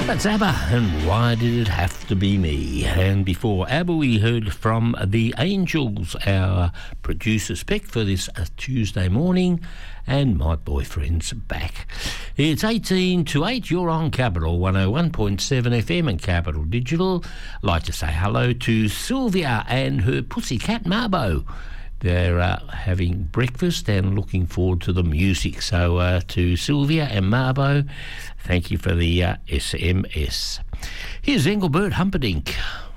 That's ABBA, and Why Did It Have to Be Me? And before ABBA, we heard from The Angels, our producer's pick for this Tuesday morning, and My Boyfriend's Back. It's 18 to 8, you're on Capital 101.7 FM and Capital Digital. I'd like to say hello to Sylvia and her pussycat Marbo. They're having breakfast and looking forward to the music. So to Sylvia and Marbo, thank you for the SMS. Here's Engelbert Humperdinck.